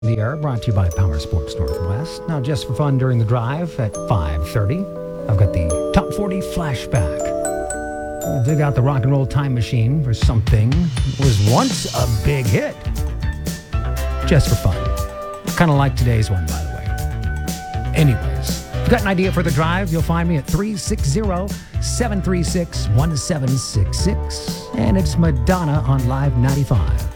The Air, brought to you by Power Sports Northwest. Now, just for fun during the drive at 5:30, I've got the Top 40 Flashback. We'll dig out the rock and roll time machine for something that was once a big hit. Just for fun. Kind of like today's one, by the way. Anyways, if you've got an idea for the drive, you'll find me at 360-736-1766. And it's Madonna on Live 95.